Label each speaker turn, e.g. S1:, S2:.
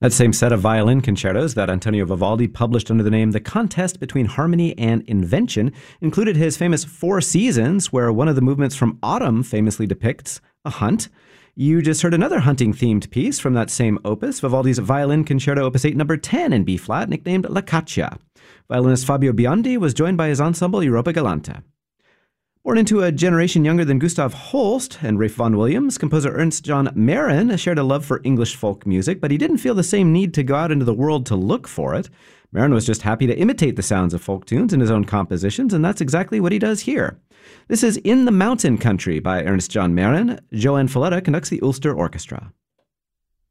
S1: That same set of violin concertos that Antonio Vivaldi published under the name The Contest Between Harmony and Invention included his famous Four Seasons, where one of the movements from Autumn famously depicts a hunt. You just heard another hunting-themed piece from that same opus, Vivaldi's Violin Concerto Opus 8 No. 10 in B-flat, nicknamed La Caccia. Violinist Fabio Biondi was joined by his ensemble Europa Galante. Born into a generation younger than Gustav Holst and Ralph Vaughan Williams, composer Ernst John Marin shared a love for English folk music, but he didn't feel the same need to go out into the world to look for it. Marin was just happy to imitate the sounds of folk tunes in his own compositions, and that's exactly what he does here. This is In the Mountain Country by Ernst John Marin. Joanne Folletta conducts the Ulster Orchestra.